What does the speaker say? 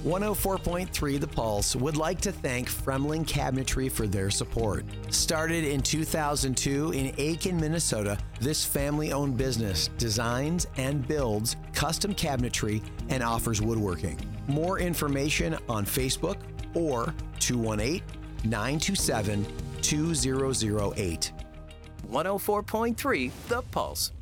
104.3 The Pulse would like to thank Fremling Cabinetry for their support. Started in 2002 in Aiken, Minnesota, this family-owned business designs and builds custom cabinetry and offers woodworking. More information on Facebook or 218-927-2008. 104.3 The Pulse.